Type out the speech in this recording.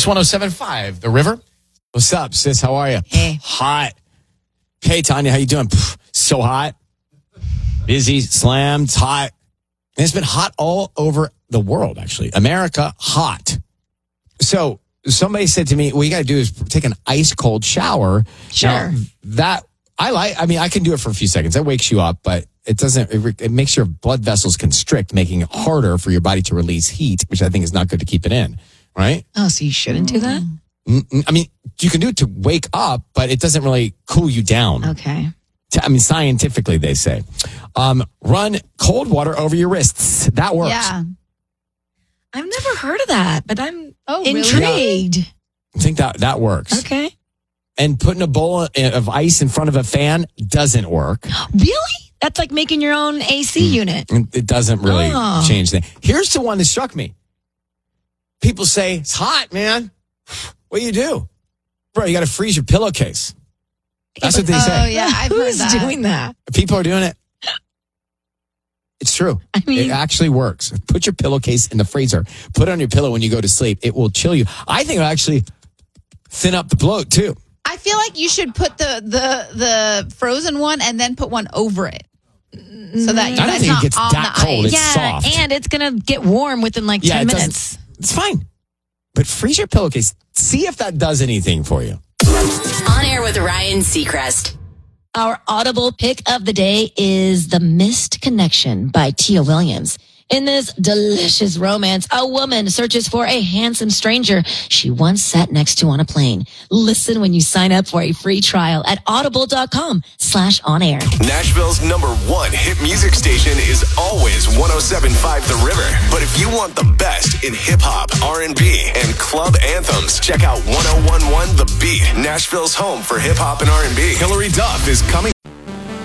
Kiss 107.5, The River. What's up, sis? How are you? Hey. Hot. Hey, Tanya, how you doing? So hot. Busy, slammed, hot. And it's been hot all over the world, actually. America, hot. So somebody said to me, what you got to do is take an ice cold shower. Sure. Now, I can do it for a few seconds. That wakes you up, but it makes your blood vessels constrict, making it harder for your body to release heat, which I think is not good to keep it in, right? Oh, so you shouldn't do that? I mean, you can do it to wake up, but it doesn't really cool you down. Okay. Scientifically, they say. Run cold water over your wrists. That works. Yeah. I've never heard of that, but I'm really? intrigued. I think that works. Okay. And putting a bowl of ice in front of a fan doesn't work. Really? That's like making your own AC unit. It doesn't really change things. Here's the one that struck me. People say, it's hot, man. What do? Bro, you got to freeze your pillowcase. That's what they say. Oh, yeah. I've heard Who's that. doing that? People are doing it. It's true. I mean, it actually works. Put your pillowcase in the freezer. Put it on your pillow when you go to sleep. It will chill you. I think it'll actually thin up the bloat, too. I feel like you should put the frozen one and then put one over it. So that I don't think it gets that cold. It's soft. and it's going to get warm within 10 minutes. It's fine. But freeze your pillowcase. See if that does anything for you. On Air with Ryan Seacrest. Our audible pick of the day is The Missed Connection by Tia Williams. In this delicious romance, a woman searches for a handsome stranger she once sat next to on a plane. Listen when you sign up for a free trial at audible.com/onair. Nashville's #1 hit music station is always 107.5 The River. But if you want the best in hip hop, R&B, and club anthems, check out 101.1 The Beat, Nashville's home for hip hop and R&B. Hillary Duff is coming